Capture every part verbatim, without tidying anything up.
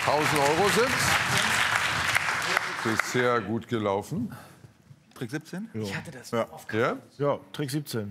tausend Euro sind. Das ist sehr gut gelaufen. Trick siebzehn? Ich hatte das Ja. Ja? Ja, Trick siebzehn.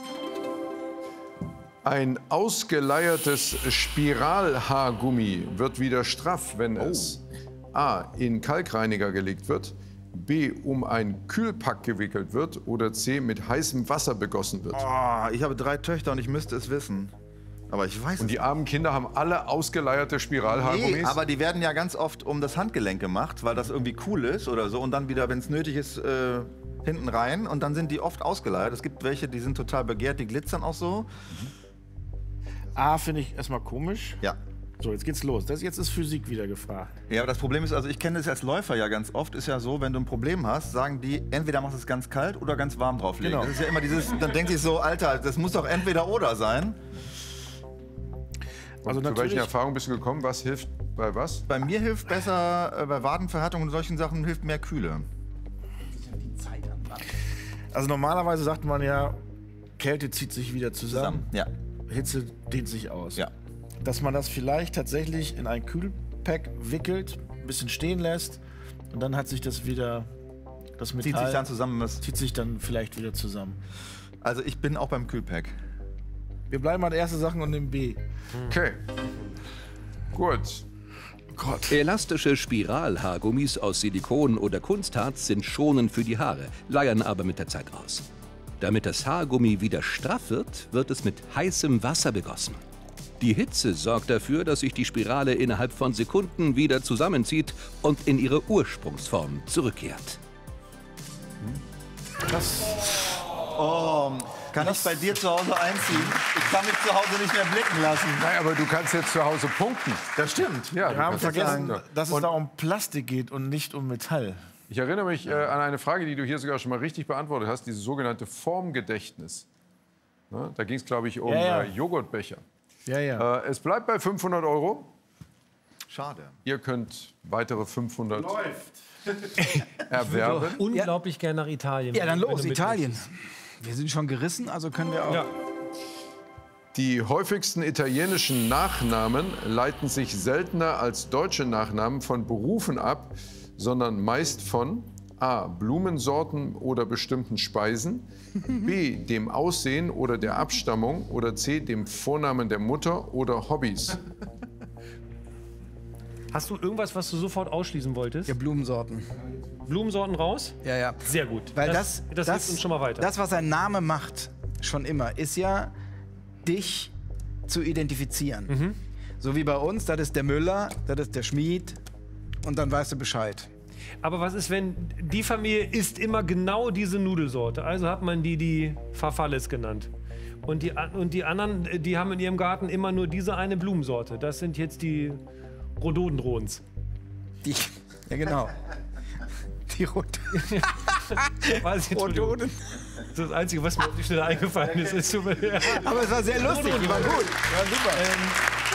Ein ausgeleiertes Spiralhaargummi wird wieder straff, wenn es A. in Kalkreiniger gelegt wird, B. um ein Kühlpack gewickelt wird oder C. mit heißem Wasser begossen wird. Oh, ich habe drei Töchter und ich müsste es wissen. Aber ich weiß Und es die armen Kinder haben alle ausgeleierte Spiralhaargummis. Nee, aber die werden ja ganz oft um das Handgelenk gemacht, weil das irgendwie cool ist oder so. Und dann wieder, wenn es nötig ist, äh, hinten rein. Und dann sind die oft ausgeleiert. Es gibt welche, die sind total begehrt, die glitzern auch so. A finde ich erstmal komisch. Ja. So, jetzt geht's los. Das, jetzt ist Physik wieder gefragt. Ja, aber das Problem ist, also ich kenne das als Läufer ja ganz oft, ist ja so, wenn du ein Problem hast, sagen die, entweder machst du es ganz kalt oder ganz warm drauflegen. Genau. Das ist ja immer dieses, dann denkt sich so, Alter, das muss doch entweder oder sein. Also zu welchen Erfahrungen bist du gekommen? Was hilft bei was? Bei mir hilft besser, äh, bei Wadenverhärtung und solchen Sachen hilft mehr Kühle. Also normalerweise sagt man ja, Kälte zieht sich wieder zusammen, Zusammen, ja. Hitze dehnt sich aus. Ja. Dass man das vielleicht tatsächlich in ein Kühlpack wickelt, ein bisschen stehen lässt und dann hat sich das wieder, das Metall Zieht sich dann zusammen. Das zieht sich dann vielleicht wieder zusammen. Also ich bin auch beim Kühlpack. Wir bleiben an erste Sachen und nehmen B. Okay. Gut. Gott. Elastische Spiralhaargummis aus Silikon oder Kunstharz sind schonend für die Haare, leiern aber mit der Zeit aus. Damit das Haargummi wieder straff wird, wird es mit heißem Wasser begossen. Die Hitze sorgt dafür, dass sich die Spirale innerhalb von Sekunden wieder zusammenzieht und in ihre Ursprungsform zurückkehrt. Das, Oh, kann ich bei dir zu Hause einziehen? Ich kann mich zu Hause nicht mehr blicken lassen. Nein, aber du kannst jetzt zu Hause punkten. Das stimmt. Ja, wir du haben kannst vergessen, sagen. dass es Und da um Plastik geht und nicht um Metall. ich erinnere mich äh, an eine Frage, die du hier sogar schon mal richtig beantwortet hast, dieses sogenannte Formgedächtnis. Ne? Da ging es, glaube ich, um Ja, ja. Äh, Joghurtbecher. Ja, ja. Äh, es bleibt bei fünfhundert Euro. Schade. Ihr könnt weitere fünfhundert erwerben. Unglaublich gern nach Italien. Ja, dann wenn los, du mit- Italien. Wir sind schon gerissen, also können wir auch. Ja. Die häufigsten italienischen Nachnamen leiten sich seltener als deutsche Nachnamen von Berufen ab, sondern meist von A. Blumensorten oder bestimmten Speisen, B. dem Aussehen oder der Abstammung oder C. dem Vornamen der Mutter oder Hobbys. Hast du irgendwas, was du sofort ausschließen wolltest? Ja, Blumensorten. Blumensorten raus? Ja, ja. Sehr gut. Weil das, das, hilft uns schon mal weiter. Das, was ein Name macht, schon immer, ist ja, dich zu identifizieren. Mhm. So wie bei uns, das ist der Müller, das ist der Schmied und dann weißt du Bescheid. Aber was ist, wenn die Familie isst immer genau diese Nudelsorte? Also hat man die die Farfalles genannt. Und die, an- und die anderen, die haben in ihrem Garten immer nur diese eine Blumensorte. Das sind jetzt die Rhododendrons. Die, ja, genau. Die Rot Weiß ich, Entschuldigung. Rhododen. Das ist das Einzige, was mir auf die Schnelle eingefallen ist. ist super, ja. Aber es war sehr lustig, die waren gut. Die waren super. Ähm,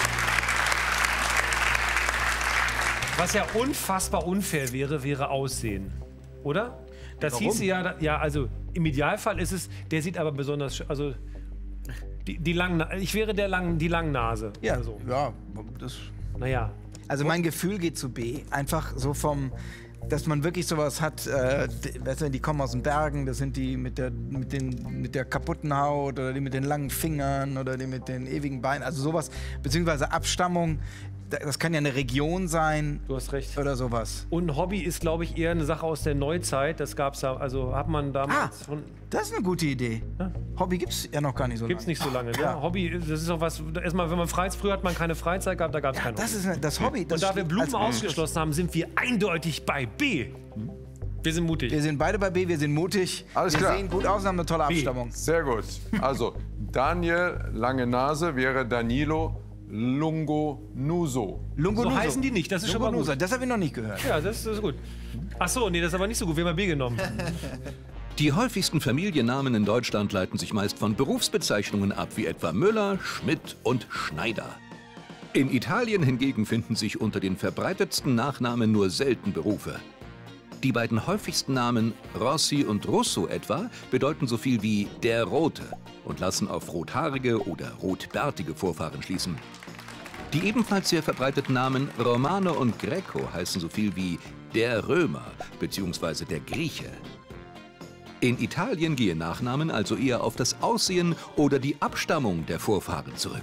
was ja unfassbar unfair wäre, wäre Aussehen. Oder? Das Warum? hieße ja, ja, also im Idealfall ist es, der sieht aber besonders, sch- also die, die langen, ich wäre der lang, die Langnase. Ja, oder so. ja, das. Naja. Also mein Gefühl geht zu B. Einfach so vom, dass man wirklich sowas hat, äh, d- weißt du, die kommen aus den Bergen, das sind die mit der, mit, den, mit der kaputten Haut oder die mit den langen Fingern oder die mit den ewigen Beinen, also sowas, beziehungsweise Abstammung, da- das kann ja eine Region sein Du hast recht. oder sowas. Und ein Hobby ist, glaube ich, eher eine Sache aus der Neuzeit. Das gab's ja, also hat man Ah, damals schon. das ist eine gute Idee. Ja. Hobby gibt's ja noch gar nicht so Gibt's lange. nicht so lange. Ne? Ja. Hobby, das ist auch was. Erstmal, wenn man Freizeit, früher hat man keine Freizeit gehabt, da gab es kein Hobby. Das ist eine- das Hobby. Das Und da wir Blumen als Ausschluss. ausgeschlossen haben, sind wir eindeutig bei B. Wir sind mutig. Wir sind beide bei B, wir sind mutig. Alles wir klar. sehen gut aus und haben eine tolle B. Abstammung. Sehr gut. Also, Daniel, lange Nase, wäre Danilo Lungonuso. Lungonuso. So heißen die nicht, das ist schon mal Lungonuso, gut. das habe ich noch nicht gehört. Ja, das ist gut. Ach so, nee, das ist aber nicht so gut. Wir haben B genommen. Die häufigsten Familiennamen in Deutschland leiten sich meist von Berufsbezeichnungen ab, wie etwa Müller, Schmidt und Schneider. In Italien hingegen finden sich unter den verbreitetsten Nachnamen nur selten Berufe. Die beiden häufigsten Namen Rossi und Russo etwa bedeuten so viel wie der Rote und lassen auf rothaarige oder rotbärtige Vorfahren schließen. Die ebenfalls sehr verbreiteten Namen Romano und Greco heißen so viel wie der Römer bzw. der Grieche. In Italien gehen Nachnamen also eher auf das Aussehen oder die Abstammung der Vorfahren zurück.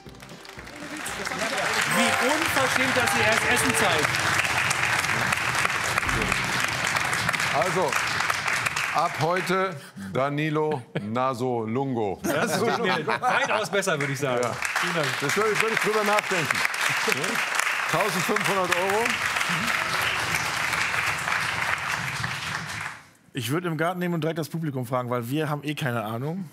Wie unverschämt, dass ihr erst Essen zeigt. Also, ab heute Danilo Naso Lungo. Das ist mir weitaus besser, würde ich sagen. Ja. Vielen Dank. Das würde ich, würde ich drüber nachdenken. eintausendfünfhundert Euro. Ich würde im Garten nehmen und direkt das Publikum fragen, weil wir haben eh keine Ahnung.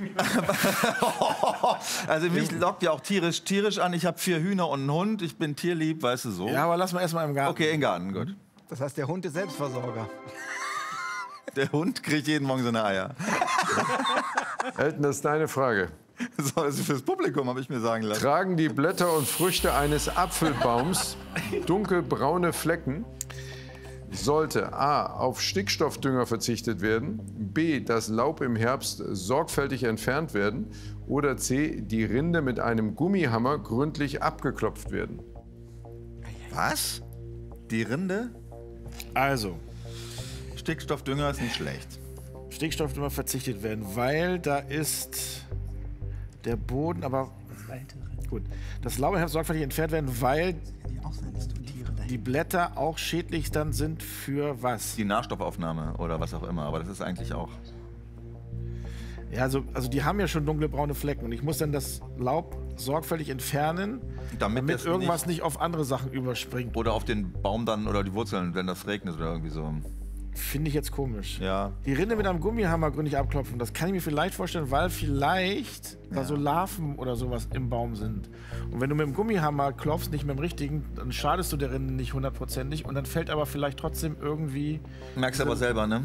Also mich lockt ja auch tierisch, tierisch an. Ich habe vier Hühner und einen Hund. Ich bin tierlieb, weißt du so. Ja, aber lass mal erstmal im Garten. Okay, im Garten, gut. Das heißt, der Hund ist Selbstversorger. Der Hund kriegt jeden Morgen seine Eier. Elton, das ist deine Frage. So, also fürs Publikum habe ich mir sagen lassen. Tragen die Blätter und Früchte eines Apfelbaums dunkelbraune Flecken? Sollte A. auf Stickstoffdünger verzichtet werden, B. das Laub im Herbst sorgfältig entfernt werden oder C. die Rinde mit einem Gummihammer gründlich abgeklopft werden? Was? Die Rinde? Also, Stickstoffdünger ist nicht schlecht. Stickstoff immer verzichtet werden, weil da ist der Boden, aber gut. Das Laub im Herbst sorgfältig entfernt werden, weil die Blätter auch schädlich dann sind für was? Die Nährstoffaufnahme oder was auch immer, aber das ist eigentlich auch... Ja, also, also die haben ja schon dunkle braune Flecken und ich muss dann das Laub sorgfältig entfernen, Damit damit das irgendwas nicht auf andere Sachen überspringt. Oder auf den Baum dann oder die Wurzeln, wenn das regnet oder irgendwie so. Finde ich jetzt komisch. Ja. Die Rinde mit einem Gummihammer gründlich abklopfen, das kann ich mir vielleicht vorstellen, weil vielleicht da so Larven oder sowas im Baum sind. Und wenn du mit dem Gummihammer klopfst, nicht mit dem richtigen, dann schadest du der Rinde nicht hundertprozentig und dann fällt aber vielleicht trotzdem irgendwie... Merkst du aber selber, ne?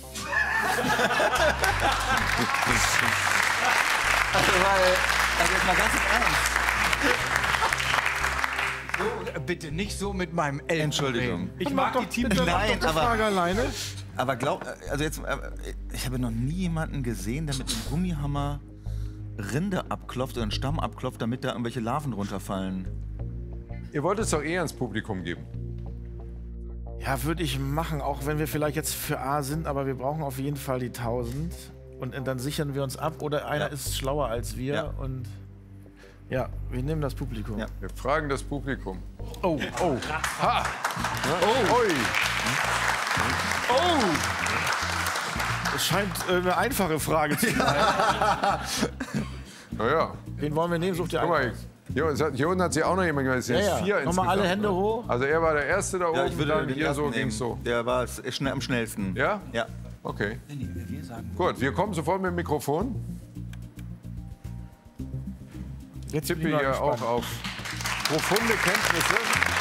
Also, weil, also jetzt mal ganz im Ernst. So, bitte nicht so mit meinem Eltern. Entschuldigung. Ich mag die Team. Nein, Die aber, Frage alleine. aber glaub, also jetzt, äh, ich habe noch nie jemanden gesehen, der mit einem Gummihammer Rinde abklopft oder einen Stamm abklopft, damit da irgendwelche Larven runterfallen. Ihr wollt es doch eher ins Publikum geben. Ja, würde ich machen, auch wenn wir vielleicht jetzt für A sind, aber wir brauchen auf jeden Fall die tausend. Und dann sichern wir uns ab oder einer Ja. ist schlauer als wir Ja. und ja, wir nehmen das Publikum. Ja. Wir fragen das Publikum. Oh, oh, Ha! Oh! Ui. es scheint äh, eine einfache Frage zu sein. Naja, Wen wollen wir nehmen? Sucht ihr guck einen. mal. Hier, es hat- hier unten hat sich auch noch jemand gemeldet. Es sind Ja, jetzt ja. vier Nochmal insgesamt, alle Hände ne? hoch. Also er war der Erste da oben, Ja, ich würde dann den hier ersten so nehmen. ging's so. Der war es schnell, am schnellsten. Ja? Ja. Okay. Gut, wir kommen sofort mit dem Mikrofon. Jetzt bin Tippi ich mal hier gespannt. auch auf profunde Kenntnisse.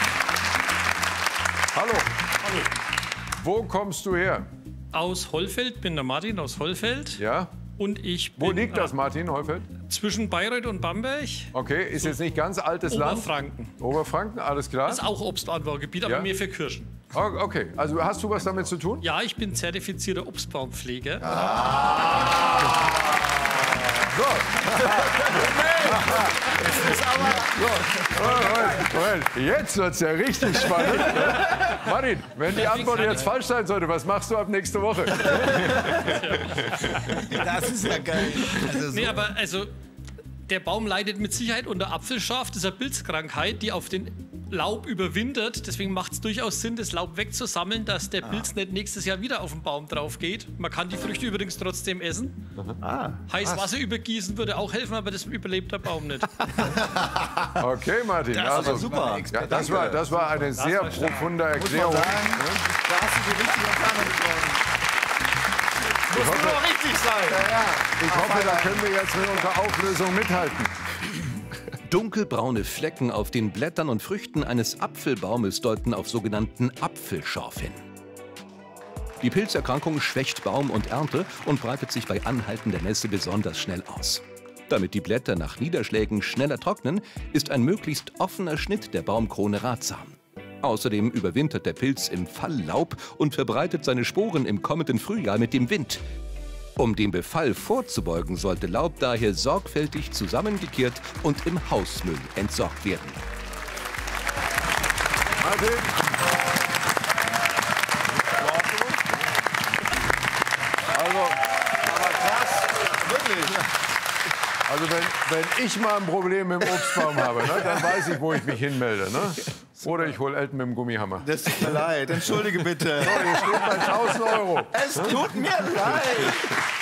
Hallo. Hallo. Wo kommst du her? Aus Hollfeld, bin der Martin aus Hollfeld. Ja? Und ich Wo bin liegt das, äh, Martin, Heufeld? zwischen Bayreuth und Bamberg. Okay, ist jetzt nicht ganz altes Land. Oberfranken. Oberfranken, alles klar. Das ist auch Obstanbaugebiet, aber Ja? mehr für Kirschen. Oh, okay, also hast du was damit zu tun? Ja, ich bin zertifizierter Obstbaumpfleger. So. Moment, Moment. Jetzt wird's ja richtig spannend. Ne? Martin, wenn die Antwort jetzt falsch sein sollte, was machst du ab nächste Woche? Das ist ja geil. Also so. Nee, aber also der Baum leidet mit Sicherheit unter Apfelschorf, dieser Pilzkrankheit, die auf den Laub überwintert. Deswegen macht es durchaus Sinn, das Laub wegzusammeln, dass der Pilz nicht nächstes Jahr wieder auf den Baum drauf geht. Man kann die Früchte übrigens trotzdem essen. Heiß Wasser übergießen würde auch helfen, aber das überlebt der Baum nicht. Okay, Martin. Das also, war super. Ja, das, war, das war eine sehr profunde Erklärung. Da hast du die richtige Entfernung getroffen. Muss nur noch richtig sein. Ich hoffe, da können wir jetzt mit unserer Auflösung mithalten. Dunkelbraune Flecken auf den Blättern und Früchten eines Apfelbaumes deuten auf sogenannten Apfelschorf hin. Die Pilzerkrankung schwächt Baum und Ernte und breitet sich bei anhaltender Nässe besonders schnell aus. Damit die Blätter nach Niederschlägen schneller trocknen, ist ein möglichst offener Schnitt der Baumkrone ratsam. Außerdem überwintert der Pilz im Falllaub und verbreitet seine Sporen im kommenden Frühjahr mit dem Wind. Um dem Befall vorzubeugen, sollte Laub daher sorgfältig zusammengekehrt und im Hausmüll entsorgt werden. Martin. Also, aber krass, wirklich. Also wenn, wenn ich mal ein Problem mit dem Obstbaum habe, ne, dann weiß ich, wo ich mich hinmelde. Ne? Oder ich hole Elton mit dem Gummihammer. Das tut mir leid, entschuldige bitte. So, hier steht bei tausend Euro. Es tut mir leid.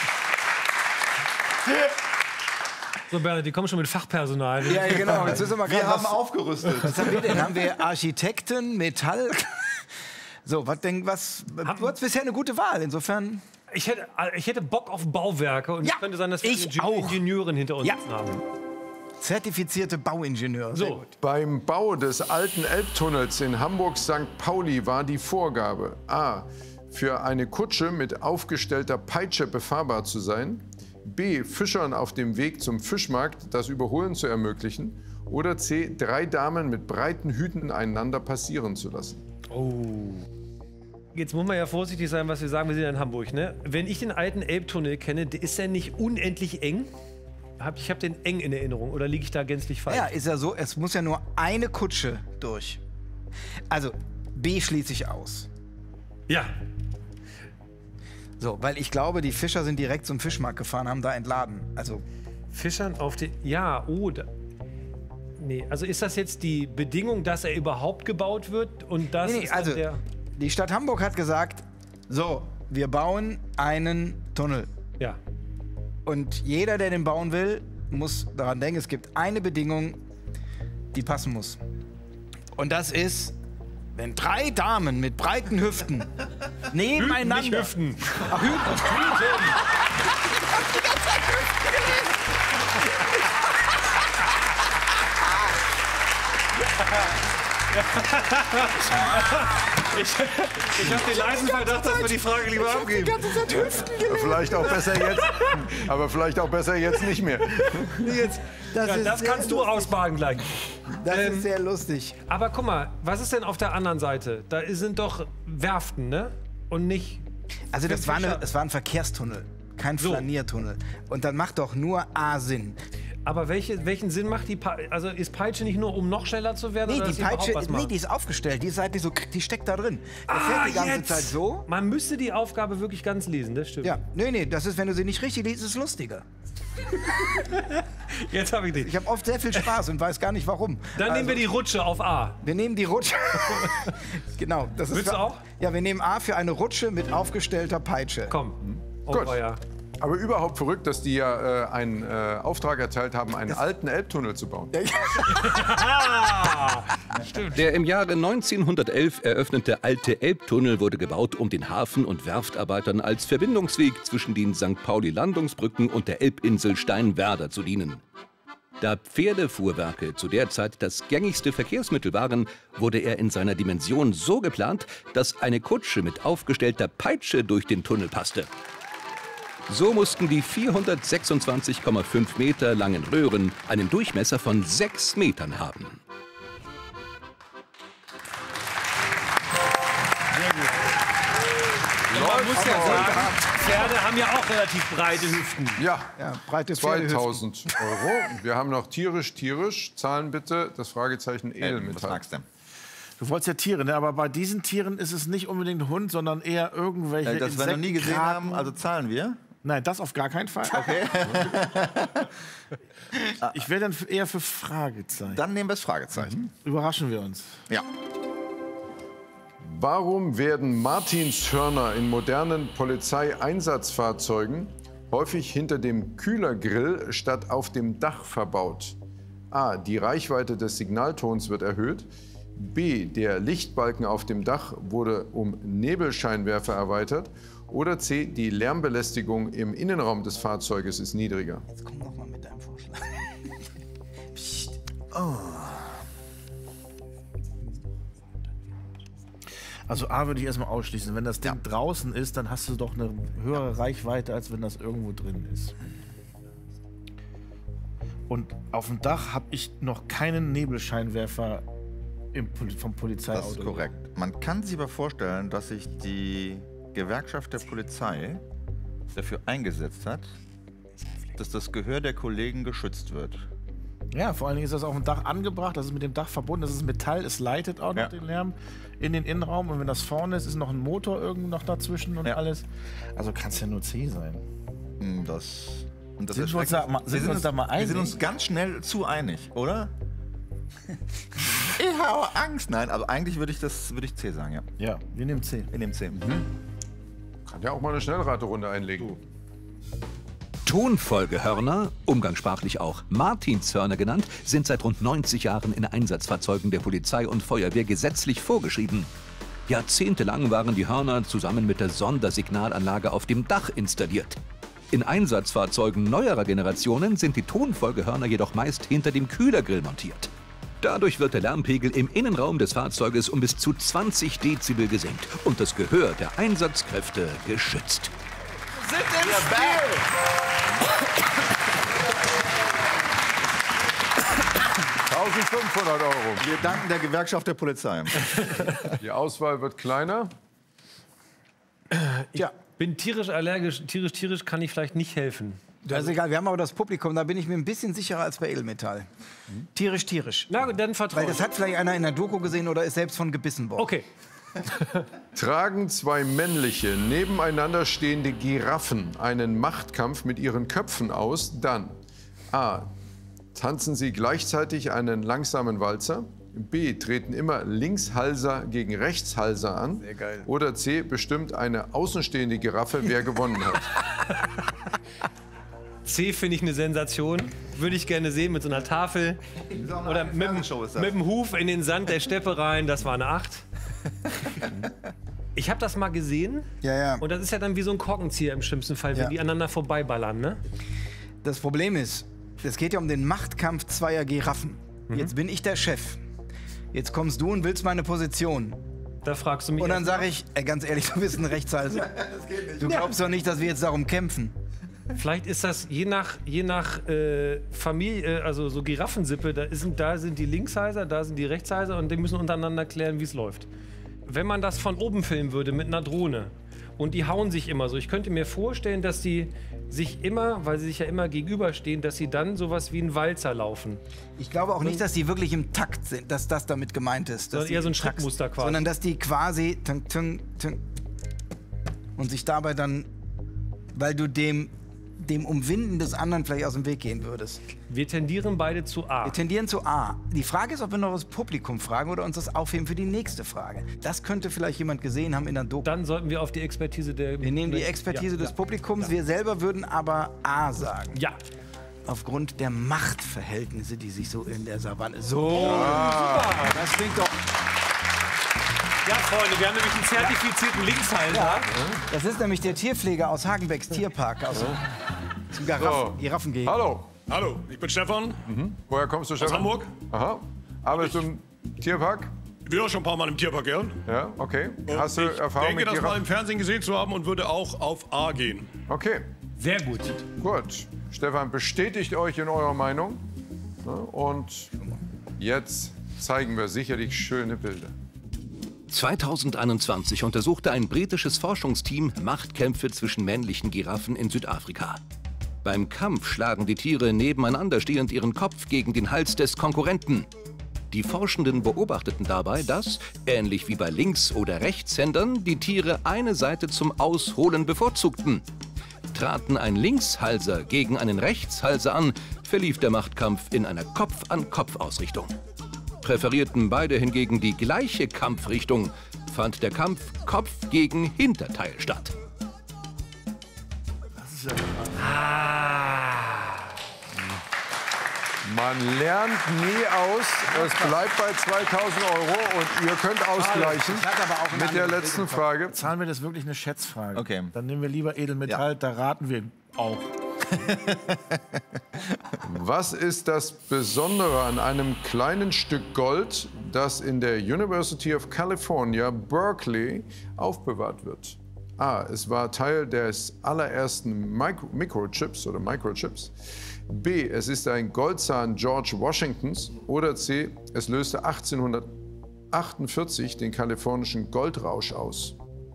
So, Bernhard, die kommen schon mit Fachpersonal. Ja, genau. Jetzt müssen wir Wir grad haben was, aufgerüstet. was haben wir denn? Haben wir Architekten, Metall? So, was denk, was? Du hast bisher eine gute Wahl. Insofern. Ich hätte, ich hätte Bock auf Bauwerke und Ja, es könnte sein, dass wir ich eine auch. Ingenieurin hinter uns Ja. sitzen haben. Zertifizierte Bauingenieur. Sehr So, gut. Beim Bau des alten Elbtunnels in Hamburg-Sankt Pauli war die Vorgabe A. für eine Kutsche mit aufgestellter Peitsche befahrbar zu sein, B. Fischern auf dem Weg zum Fischmarkt das Überholen zu ermöglichen oder C. drei Damen mit breiten Hüten einander passieren zu lassen. jetzt muss man ja vorsichtig sein, was wir sagen. Wir sind ja in Hamburg, ne? Wenn ich den alten Elbtunnel kenne, ist der nicht unendlich eng? Hab, ich habe den eng in Erinnerung. Oder liege ich da gänzlich falsch? Ja, ist ja so, es muss ja nur eine Kutsche durch. Also, B schließe ich aus. Ja. So, weil ich glaube, die Fischer sind direkt zum Fischmarkt gefahren, haben da entladen. Also, Fischern auf den... Ja, oh, da, nee, also ist das jetzt die Bedingung, dass er überhaupt gebaut wird? Und das nee, nee, ist dann also der... die Stadt Hamburg hat gesagt, so, wir bauen einen Tunnel. Ja. Und jeder, der den bauen will, muss daran denken, es gibt eine Bedingung, die passen muss. Und das ist, wenn drei Damen mit breiten Hüften nebeneinander... Nicht Hüften. Ach, Hüten. Ich, ich habe den leisen Verdacht, dass wir die Frage lieber abgeben. Vielleicht auch besser jetzt, aber vielleicht auch besser jetzt nicht mehr. Jetzt, das Ja, ist das sehr kannst du lustig. ausbaden gleich. Das Ähm, ist sehr lustig. Aber guck mal, was ist denn auf der anderen Seite? Da sind doch Werften, ne? Und nicht... Also das war, eine, Fischer- es war ein Verkehrstunnel, kein So. Flaniertunnel. Und dann macht doch nur A Sinn. Aber welche, welchen Sinn macht die Peitsche? Also ist Peitsche nicht nur, um noch schneller zu werden? Nee, oder die dass sie überhaupt Peitsche, was nee, macht? die ist aufgestellt. Die ist seitlich so, die steckt da drin. Der Ah, fährt die ganze jetzt. Zeit so. Man müsste die Aufgabe wirklich ganz lesen, das stimmt. Ja, nee, nee, das ist, wenn du sie nicht richtig liest, ist es lustiger. Jetzt habe ich dich. Ich habe oft sehr viel Spaß und weiß gar nicht warum. Dann Also, nehmen wir die Rutsche auf A. wir nehmen die Rutsche. Genau. Das ist Willst du für- auch? Ja, wir nehmen A für eine Rutsche mit aufgestellter Peitsche. Komm. Oh, Gut. ja. Aber überhaupt verrückt, dass die ja äh, einen äh, Auftrag erteilt haben, einen alten Elbtunnel zu bauen. Der im Jahre neunzehnhundertelf eröffnete alte Elbtunnel wurde gebaut, um den Hafen- und Werftarbeitern als Verbindungsweg zwischen den Sankt Pauli-Landungsbrücken und der Elbinsel Steinwerder zu dienen. Da Pferdefuhrwerke zu der Zeit das gängigste Verkehrsmittel waren, wurde er in seiner Dimension so geplant, dass eine Kutsche mit aufgestellter Peitsche durch den Tunnel passte. So mussten die vierhundertsechsundzwanzig Komma fünf Meter langen Röhren einen Durchmesser von sechs Metern haben. Man muss ja sagen, Pferde haben ja auch relativ breite Hüften. Ja, Ja, breites Pferdehüften. zweitausend Euro. Wir haben noch tierisch, tierisch. Zahlen bitte das Fragezeichen Was Edelmetall. magst du? Du wolltest ja Tiere, ne? Aber bei diesen Tieren ist es nicht unbedingt ein Hund, sondern eher irgendwelche Äh, Das wir noch nie gesehen Insektenkraken. haben, also zahlen wir. Nein, das auf gar keinen Fall. Okay. Ich wäre dann eher für Fragezeichen. Dann nehmen wir das Fragezeichen. Überraschen wir uns. Ja. Warum werden Martinshörner in modernen Polizeieinsatzfahrzeugen häufig hinter dem Kühlergrill statt auf dem Dach verbaut? A. Die Reichweite des Signaltons wird erhöht. B. Der Lichtbalken auf dem Dach wurde um Nebelscheinwerfer erweitert. Oder C. Die Lärmbelästigung im Innenraum des Fahrzeuges ist niedriger. Jetzt komm noch mal mit deinem Vorschlag. Also A würde ich erstmal ausschließen. Wenn das Ding draußen ist, dann hast du doch eine höhere Reichweite, als wenn das irgendwo drin ist. Und auf dem Dach habe ich noch keinen Nebelscheinwerfer im Poli vom Polizeiauto. Das ist korrekt. Man kann sich aber vorstellen, dass sich die Gewerkschaft der Polizei dafür eingesetzt hat, dass das Gehör der Kollegen geschützt wird. Ja, vor allen Dingen ist das auf dem Dach angebracht, das ist mit dem Dach verbunden, das ist Metall, es leitet auch noch Ja. den Lärm in den Innenraum. Und wenn das vorne ist, ist noch ein Motor irgendwo noch dazwischen und Ja. alles. Also kann es ja nur C sein. Hm, Das, und das Sind ist wir uns da schrecklich. mal- sind wir uns da mal Wir sind einig? uns ganz schnell zu einig, oder? Ich habe Angst. Nein, also eigentlich würde ich das würde ich C sagen, ja. Ja, wir nehmen C. In dem C. Kann ja auch mal eine Schnellraterunde einlegen. Tonfolgehörner, umgangssprachlich auch Martinshörner genannt, sind seit rund neunzig Jahren in Einsatzfahrzeugen der Polizei und Feuerwehr gesetzlich vorgeschrieben. Jahrzehntelang waren die Hörner zusammen mit der Sondersignalanlage auf dem Dach installiert. In Einsatzfahrzeugen neuerer Generationen sind die Tonfolgehörner jedoch meist hinter dem Kühlergrill montiert. Dadurch wird der Lärmpegel im Innenraum des Fahrzeuges um bis zu zwanzig Dezibel gesenkt und das Gehör der Einsatzkräfte geschützt. Sind im Spiel! eintausendfünfhundert Euro. Wir danken der Gewerkschaft der Polizei. Die Auswahl wird kleiner. Ja. Bin tierisch allergisch, tierisch, tierisch kann ich vielleicht nicht helfen. Das ist egal, wir haben aber das Publikum, da bin ich mir ein bisschen sicherer als bei Edelmetall. Tierisch, tierisch. Na gut, dann vertraue Weil das ich. hat vielleicht einer in der Doku gesehen oder ist selbst von gebissen worden. Okay. Tragen zwei männliche, nebeneinander stehende Giraffen einen Machtkampf mit ihren Köpfen aus, dann A. Tanzen sie gleichzeitig einen langsamen Walzer, B. Treten immer Linkshalser gegen Rechtshalser an, oder C. Bestimmt eine außenstehende Giraffe, wer gewonnen hat. C finde ich eine Sensation. Würde ich gerne sehen mit so einer Tafel. Oder mit, dem- Fernsehshow ist das. mit dem Huf in den Sand der Steppe rein. Das war eine acht. Ich habe das mal gesehen. Ja, ja. Und das ist ja dann wie so ein Korkenzieher im schlimmsten Fall, wenn Ja. die aneinander vorbeiballern, ne? Das Problem ist, es geht ja um den Machtkampf zweier Giraffen. Jetzt bin ich der Chef. Jetzt kommst du und willst meine Position. Da fragst du mich. Und dann erst- sage ich, ey, ganz ehrlich, du bist ein Rechtshalser. Du glaubst doch nicht, dass wir jetzt darum kämpfen. Vielleicht ist das je nach, je nach äh, Familie, äh, also so Giraffensippe, da, ist, da sind die Linksheiser, da sind die Rechtsheiser und die müssen untereinander klären, wie es läuft. Wenn man das von oben filmen würde mit einer Drohne und die hauen sich immer so, ich könnte mir vorstellen, dass die sich immer, weil sie sich ja immer gegenüberstehen, dass sie dann sowas wie ein Walzer laufen. Ich glaube auch nicht, dass die wirklich im Takt sind, dass das damit gemeint ist. dass Sondern die eher so ein im Takt- Schrittmuster quasi. Sondern dass die quasi tün, tün, tün, und sich dabei dann, weil du dem, dem Umwinden des anderen vielleicht aus dem Weg gehen würdest. Wir tendieren beide zu A. Wir tendieren zu A. Die Frage ist, ob wir noch das Publikum fragen oder uns das aufheben für die nächste Frage. Das könnte vielleicht jemand gesehen haben in der Doku. Dann sollten wir auf die Expertise der... Wir nehmen die Expertise ja, des ja. Publikums. Wir selber würden aber A sagen. Ja. Aufgrund der Machtverhältnisse, die sich so in der Savanne... So, das klingt doch... Ja, Freunde, wir haben nämlich einen zertifizierten Linkshalter. Das ist nämlich der Tierpfleger aus Hagenbecks Tierpark, aus dem Giraffen, So. Giraffengehege. Hallo, Hallo, ich bin Stefan woher kommst du, Stefan? aus Hamburg. Aha. Arbeitest du im Tierpark? Wir waren schon ein paar Mal im Tierpark, ja. Ja, okay. Hast du ich Erfahrung denke, mit das mal Giraffen? im Fernsehen gesehen zu haben und würde auch auf A gehen. Okay, Sehr gut. gut. Stefan, bestätigt euch in eurer Meinung. Ja, und jetzt zeigen wir sicherlich schöne Bilder. zweitausendeinundzwanzig untersuchte ein britisches Forschungsteam Machtkämpfe zwischen männlichen Giraffen in Südafrika. Beim Kampf schlagen die Tiere nebeneinander stehend ihren Kopf gegen den Hals des Konkurrenten. Die Forschenden beobachteten dabei, dass, ähnlich wie bei Links- oder Rechtshändern, die Tiere eine Seite zum Ausholen bevorzugten. Traten ein Linkshalser gegen einen Rechtshalser an, verlief der Machtkampf in einer Kopf-an-Kopf-Ausrichtung. Präferierten beide hingegen die gleiche Kampfrichtung, fand der Kampf Kopf gegen Hinterteil statt. Man lernt nie aus. Es bleibt bei zweitausend Euro und ihr könnt ausgleichen Ich hatte aber auch eine mit der andere letzten Idee. Frage. Zahlen wir das wirklich eine Schätzfrage? Okay. Dann nehmen wir lieber Edelmetall, Ja. da raten wir auch. Was ist das Besondere an einem kleinen Stück Gold, das in der University of California, Berkeley, aufbewahrt wird? A. Es war Teil des allerersten Micro Mikrochips oder Microchips. B. Es ist ein Goldzahn George Washingtons. Oder C. Es löste achtzehnhundertachtundvierzig den kalifornischen Goldrausch aus.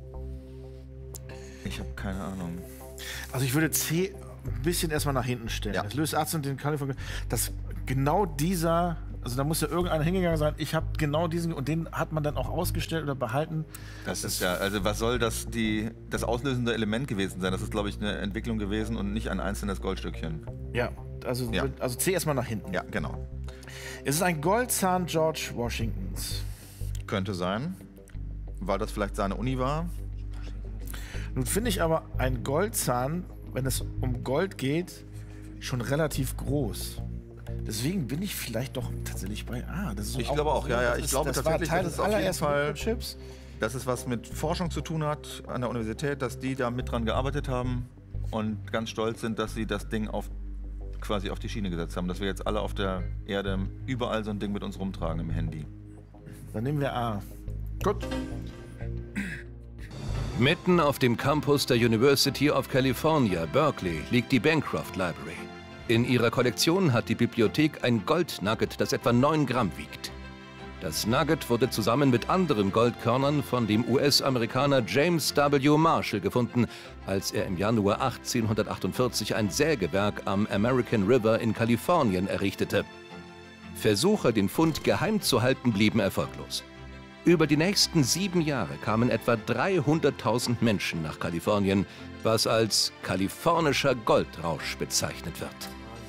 Ich habe keine Ahnung. Also ich würde C ein bisschen erstmal nach hinten stellen. Ja. Das löst Arzt und den Kalifornien. Das genau dieser, also da muss ja irgendeiner hingegangen sein, ich habe genau diesen, und den hat man dann auch ausgestellt oder behalten. Das ist ja, also was soll das, die, das auslösende Element gewesen sein? Das ist, glaube ich, eine Entwicklung gewesen und nicht ein einzelnes Goldstückchen. Ja, also, Ja. also C erstmal nach hinten. Ja, genau. Es ist ein Goldzahn George Washingtons. Könnte sein, weil das vielleicht seine Uni war. Nun finde ich aber ein Goldzahn, wenn es um Gold geht, schon relativ groß. Deswegen bin ich vielleicht doch tatsächlich bei A. Das ist Ich glaube auch, ja, ja. das Ich ist- glaube das tatsächlich, war Teil das des ist auf jeden allerersten Fall- Mikrochips. Dass es was mit Forschung zu tun hat an der Universität, dass die da mit dran gearbeitet haben und ganz stolz sind, dass sie das Ding auf, quasi auf die Schiene gesetzt haben. Dass wir jetzt alle auf der Erde überall so ein Ding mit uns rumtragen im Handy. Dann nehmen wir A. Gut. Mitten auf dem Campus der University of California, Berkeley, liegt die Bancroft Library. In ihrer Kollektion hat die Bibliothek ein Goldnugget, das etwa neun Gramm wiegt. Das Nugget wurde zusammen mit anderen Goldkörnern von dem U S-Amerikaner James W. Marshall gefunden, als er im Januar achtzehnhundertachtundvierzig ein Sägewerk am American River in Kalifornien errichtete. Versuche, den Fund geheim zu halten, blieben erfolglos. Über die nächsten sieben Jahre kamen etwa dreihunderttausend Menschen nach Kalifornien, was als kalifornischer Goldrausch bezeichnet wird.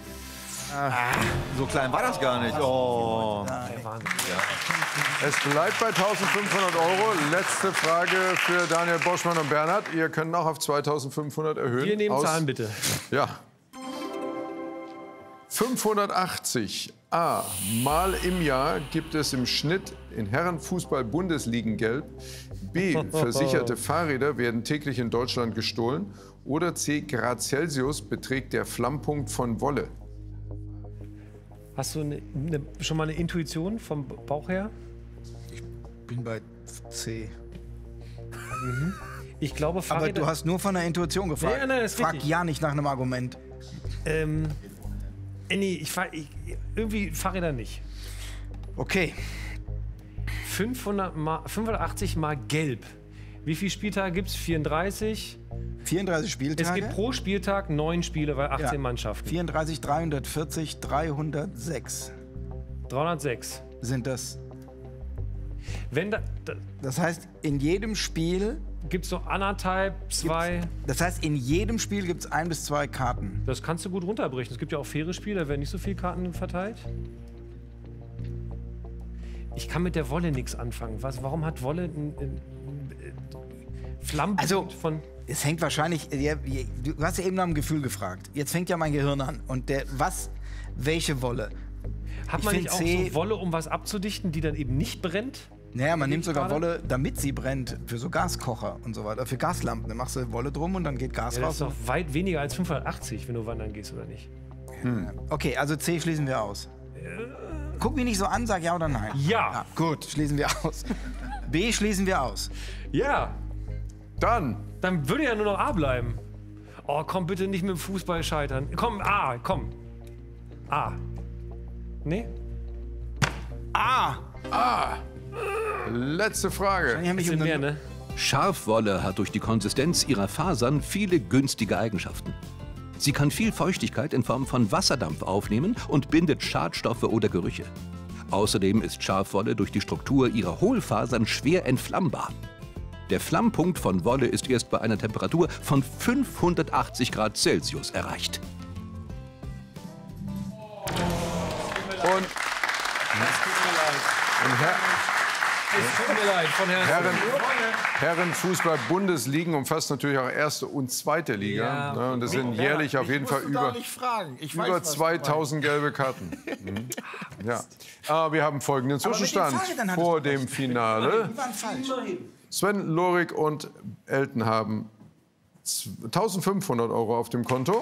So klein war das gar nicht. Oh. Es bleibt bei eintausendfünfhundert Euro. Letzte Frage für Daniel Boschmann und Bernhard. Ihr könnt noch auf zweitausendfünfhundert erhöhen. Wir nehmen Aus- Zahlen bitte. Ja. fünfhundertachtzig. A. Mal im Jahr gibt es im Schnitt in Herrenfußball-Bundesligen-Gelb. B. Versicherte Fahrräder werden täglich in Deutschland gestohlen. Oder C. Grad Celsius beträgt der Flammpunkt von Wolle. Hast du ne, ne, schon mal eine Intuition vom Bauch her? Bin bei C. Ich glaube, Aber Fahrräder... du hast nur von der Intuition gefragt. Ja, nein, das ist Frag richtig. ja nicht nach einem Argument. Ähm, äh, nee, ich, fahr, ich irgendwie Fahrräder nicht. Okay. fünfhundert mal, fünfhundertachtzig mal gelb. Wie viele Spieltage gibt es? vierunddreißig. vierunddreißig Es Spieltage. gibt pro Spieltag neun Spiele bei achtzehn Ja. Mannschaften. vierunddreißig, dreihundertvierzig, dreihundertsechs dreihundertsechs. sind das. Wenn da, da Das heißt, in jedem Spiel, gibt es so anderthalb, zwei. das heißt, in jedem Spiel gibt es ein bis zwei Karten. Das kannst du gut runterbrechen. Es gibt ja auch faire Spiele, da werden nicht so viele Karten verteilt. Ich kann mit der Wolle nichts anfangen. Was, warum hat Wolle ein, ein, ein Flammenpunkt Also- von... Es hängt wahrscheinlich, ja, du hast ja eben nach dem Gefühl gefragt. Jetzt fängt ja mein Gehirn an. Und der, was, welche Wolle? Hat ich man find nicht auch C- so Wolle, um was abzudichten, die dann eben nicht brennt? Naja, man nimmt sogar gerade? Wolle, damit sie brennt, für so Gaskocher und so weiter, für Gaslampen. Dann machst du Wolle drum und dann geht Gas Ja, das ist raus. doch weit weniger als fünfhundertachtzig, wenn du wandern gehst, oder nicht? Okay, also C schließen wir aus. Guck mich nicht so an, sag ja oder nein. Ja. Gut, schließen wir aus. B schließen wir aus. Ja, Dann dann würde ja nur noch A bleiben. Oh, komm bitte nicht mit dem Fußball scheitern. Komm, A, komm. A. Nee? Ah! letzte Frage. Ich hab mich Bisschen um mehr, eine- ne? Schafwolle hat durch die Konsistenz ihrer Fasern viele günstige Eigenschaften. Sie kann viel Feuchtigkeit in Form von Wasserdampf aufnehmen und bindet Schadstoffe oder Gerüche. Außerdem ist Schafwolle durch die Struktur ihrer Hohlfasern schwer entflammbar. Der Flammpunkt von Wolle ist erst bei einer Temperatur von fünfhundertachtzig Grad Celsius erreicht. Und, und Herr, Es tut mir leid, von Herrn. Herren, Herrenfußball-Bundesligen umfasst natürlich auch erste und zweite Liga. Ja. Ne, und das sind jährlich auf jeden Fall über, nicht fragen. Ich weiß, über was du zweitausend gelbe Karten. Mhm. Ja. Aber wir haben folgenden mit den Zwischenstand Fahrrädern hattest vor du dem recht. Finale. Die waren falsch. Sven, Lorik und Elton haben eintausendfünfhundert Euro auf dem Konto.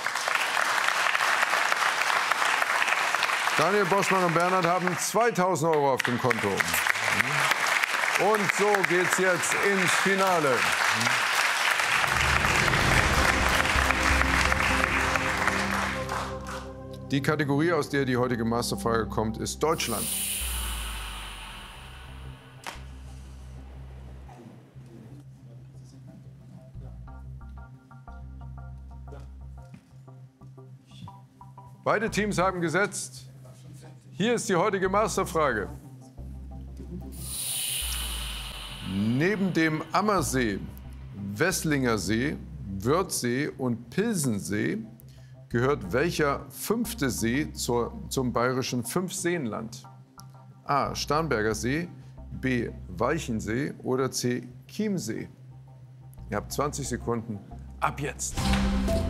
Daniel Boschmann und Bernhard haben zweitausend Euro auf dem Konto. Und so geht's jetzt ins Finale. Die Kategorie, aus der die heutige Masterfrage kommt, ist Deutschland. Beide Teams haben gesetzt. Hier ist die heutige Masterfrage. Neben dem Ammersee, Wesslinger See, Wörthsee und Pilsensee gehört welcher fünfte See zur, zum bayerischen Fünfseenland? A. Starnberger See, B. Walchensee oder C. Chiemsee? Ihr habt zwanzig Sekunden ab jetzt.